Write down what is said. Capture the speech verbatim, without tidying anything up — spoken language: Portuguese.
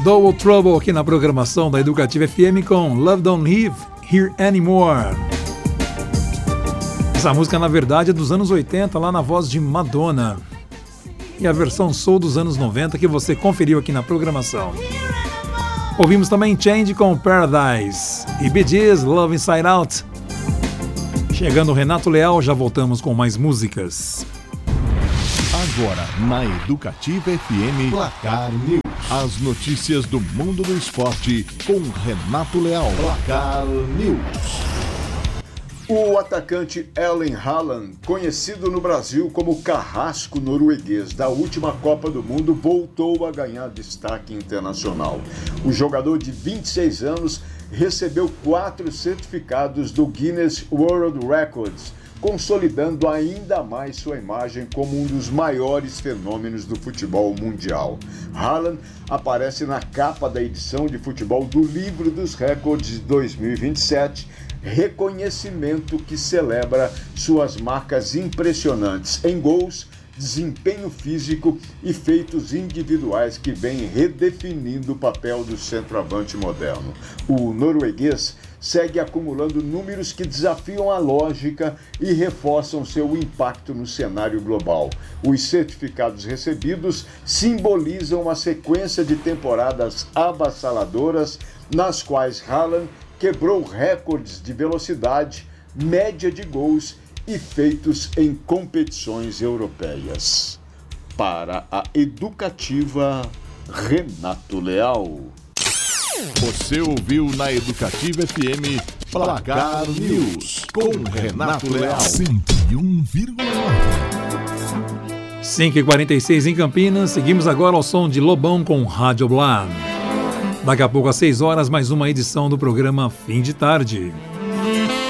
Double Trouble aqui na programação da Educativa F M com Love Don't Live Here Anymore. Essa música, na verdade, é dos anos oitenta, lá na voz de Madonna. E a versão soul dos anos noventa que você conferiu aqui na programação. Ouvimos também Change com Paradise e Bee Gees, Love Inside Out. Chegando o Renato Leal, já voltamos com mais músicas. Agora, na Educativa F M, Placar News. As notícias do mundo do esporte com Renato Leal. Placar News. O atacante Erling Haaland, conhecido no Brasil como Carrasco norueguês da última Copa do Mundo, voltou a ganhar destaque internacional. O jogador de vinte e seis anos recebeu quatro certificados do Guinness World Records, consolidando ainda mais sua imagem como um dos maiores fenômenos do futebol mundial. Haaland aparece na capa da edição de futebol do Livro dos Recordes de dois mil e vinte e sete, reconhecimento que celebra suas marcas impressionantes em gols, desempenho físico e feitos individuais que vêm redefinindo o papel do centroavante moderno. O norueguês segue acumulando números que desafiam a lógica e reforçam seu impacto no cenário global. Os certificados recebidos simbolizam uma sequência de temporadas avassaladoras nas quais Haaland quebrou recordes de velocidade, média de gols e feitos em competições europeias. Para a Educativa, Renato Leal. Você ouviu na Educativa F M Placar News com Renato Leal. cento e um vírgula nove. cinco e quarenta e seis em Campinas, seguimos agora ao som de Lobão com Rádio Blá. Daqui a pouco às seis horas, mais uma edição do programa Fim de Tarde.